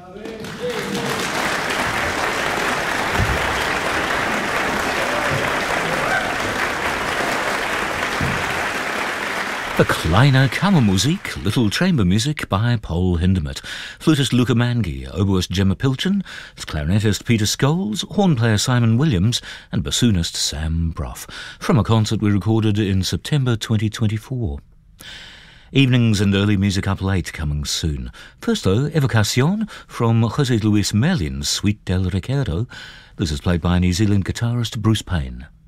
The Kleine Kammermusik, Little Chamber Music by Paul Hindemith. Flutist Luca Mangi, oboist Gemma Pilchin, clarinetist Peter Scholes, horn player Simon Williams, and bassoonist Sam Brough, from a concert we recorded in September 2024. Evenings and early music up late coming soon. First though, Evocación from José Luis Merlin's Suite del Recuerdo. This is played by New Zealand guitarist Bruce Payne.